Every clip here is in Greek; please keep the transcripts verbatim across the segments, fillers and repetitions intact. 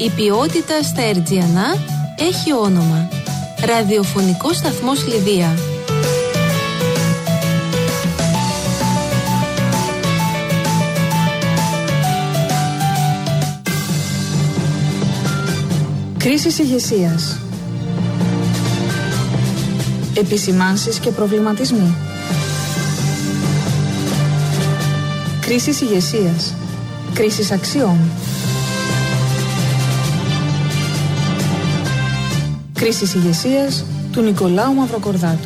Η ποιότητα στα Ερτζιανά έχει όνομα. Ραδιοφωνικός σταθμός Λιδία. Κρίσεις ηγεσίας. Επισημάνσεις και προβληματισμοί. Κρίσεις ηγεσίας. Κρίσεις αξιών. Κρίσεις ηγεσίας του Νικολάου Μαυροκορδάτου.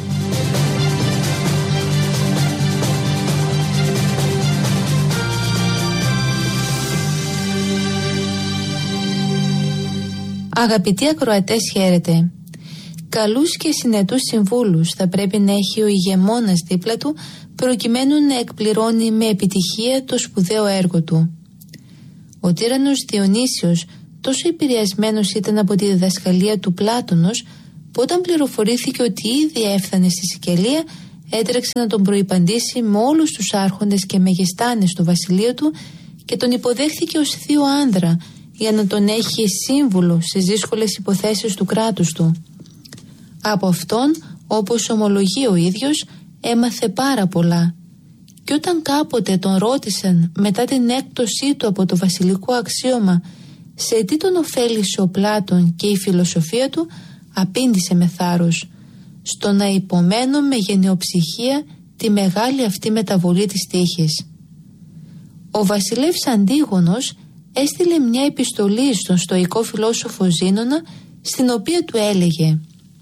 Αγαπητοί ακροατές, χαίρετε. Καλούς και συνετούς συμβούλους θα πρέπει να έχει ο ηγεμόνας δίπλα του, προκειμένου να εκπληρώνει με επιτυχία το σπουδαίο έργο του. Ο τύραννος Διονύσιος τόσο επηρεασμένος ήταν από τη διδασκαλία του Πλάτωνος, που όταν πληροφορήθηκε ότι ήδη έφτανε στη Σικελία, έτρεξε να τον προϋπαντήσει με όλους τους άρχοντες και μεγιστάνες του βασιλείου του και τον υποδέχθηκε ως θείο άνδρα, για να τον έχει σύμβουλο στις δύσκολες υποθέσεις του κράτους του. Από αυτόν, όπως ομολογεί ο ίδιος, έμαθε πάρα πολλά. Και όταν κάποτε τον ρώτησαν μετά την έκπτωσή του από το βασιλικό αξίωμα σε τι τον ωφέλησε ο Πλάτων και η φιλοσοφία του, απήντησε με θάρρος: στο να υπομένω με γενεοψυχία τη μεγάλη αυτή μεταβολή της τύχης. Ο βασιλεύς Αντίγονος έστειλε μια επιστολή στον στοικό φιλόσοφο Ζήνωνα, στην οποία του έλεγε: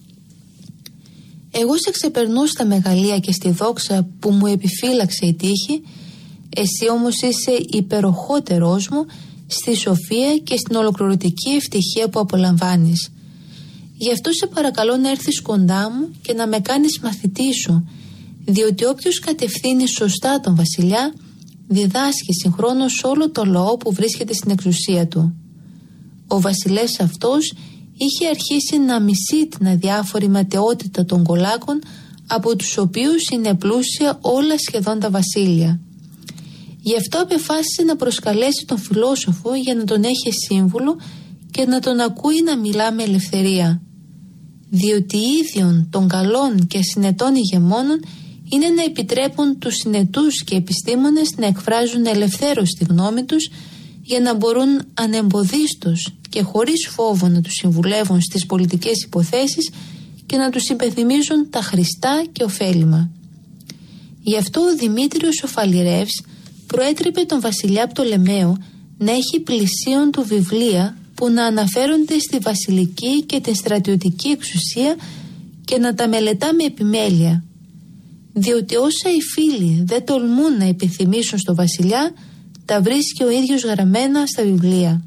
«Εγώ σε ξεπερνώ στα μεγαλεία και στη δόξα που μου επιφύλαξε η τύχη, εσύ όμως είσαι υπεροχότερός μου στη σοφία και στην ολοκληρωτική ευτυχία που απολαμβάνεις. Γι' αυτό σε παρακαλώ να έρθεις κοντά μου και να με κάνεις μαθητή σου, διότι όποιος κατευθύνει σωστά τον βασιλιά, διδάσκει συγχρόνως όλο το λαό που βρίσκεται στην εξουσία του». Ο βασιλεύς αυτός είχε αρχίσει να μισεί την αδιάφορη ματαιότητα των κολάκων, από τους οποίους είναι πλούσια όλα σχεδόν τα βασίλεια. Γι' αυτό απεφάσισε να προσκαλέσει τον φιλόσοφο για να τον έχει σύμβουλο και να τον ακούει να μιλά με ελευθερία. Διότι ίδιων των καλών και συνετών ηγεμόνων είναι να επιτρέπουν τους συνετούς και επιστήμονες να εκφράζουν ελευθέρως τη γνώμη τους, για να μπορούν ανεμποδίστως και χωρίς φόβο να τους συμβουλεύουν στις πολιτικές υποθέσεις και να τους υπενθυμίζουν τα χρηστά και ωφέλιμα. Γι' αυτό ο Δημήτριος ο Φαλιρεύς προέτρεπε τον βασιλιά Πτολεμαίο να έχει πλησίον του βιβλία που να αναφέρονται στη βασιλική και τη στρατιωτική εξουσία και να τα μελετά με επιμέλεια. Διότι όσα οι φίλοι δεν τολμούν να επιθυμήσουν στο βασιλιά, τα βρίσκει ο ίδιος γραμμένα στα βιβλία.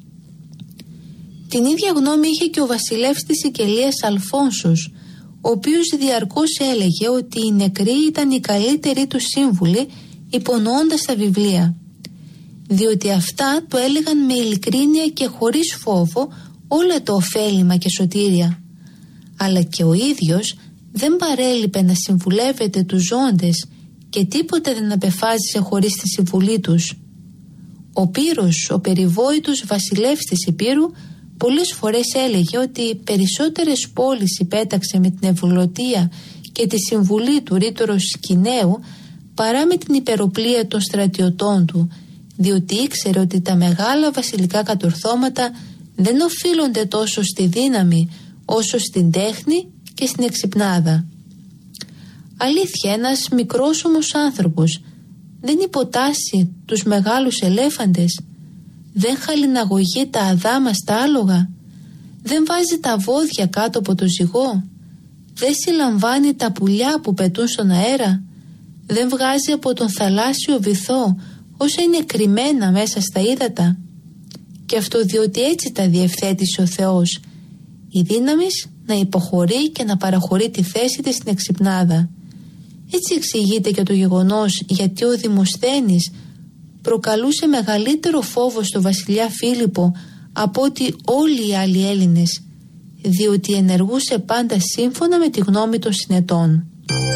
Την ίδια γνώμη είχε και ο βασιλεύς της Σικελίας Αλφόνσος, ο οποίος διαρκώς έλεγε ότι οι νεκροί ήταν οι καλύτεροι του σύμβουλοι, υπονοώντας τα βιβλία. Διότι αυτά το έλεγαν με ειλικρίνεια και χωρίς φόβο όλα το ωφέλιμα και σωτήρια. Αλλά και ο ίδιος δεν παρέλειπε να συμβουλεύεται τους ζώντες και τίποτε δεν απεφάσισε χωρίς τη συμβουλή τους. Ο Πύρος, ο περιβόητος βασιλεύς της Υπήρου, πολλές φορές έλεγε ότι περισσότερες πόλεις υπέταξε με την ευλωτία και τη συμβουλή του ρήτορος Σκηναίου παρά με την υπεροπλία των στρατιωτών του, διότι ήξερε ότι τα μεγάλα βασιλικά κατορθώματα δεν οφείλονται τόσο στη δύναμη όσο στην τέχνη και στην εξυπνάδα. Αλήθεια, ένας μικρός όμως άνθρωπος δεν υποτάσσει τους μεγάλους ελέφαντες, δεν χαλιναγωγεί τα αδάμαστα άλογα, δεν βάζει τα βόδια κάτω από το ζυγό, δεν συλλαμβάνει τα πουλιά που πετούν στον αέρα, δεν βγάζει από τον θαλάσσιο βυθό όσα είναι κρυμμένα μέσα στα ύδατα. Και αυτό διότι έτσι τα διευθέτησε ο Θεός, η δύναμης να υποχωρεί και να παραχωρεί τη θέση της στην εξυπνάδα. Έτσι εξηγείται και το γεγονός γιατί ο Δημοσθένης προκαλούσε μεγαλύτερο φόβο στο βασιλιά Φίλιππο από ότι όλοι οι άλλοι Έλληνες, διότι ενεργούσε πάντα σύμφωνα με τη γνώμη των συνετών.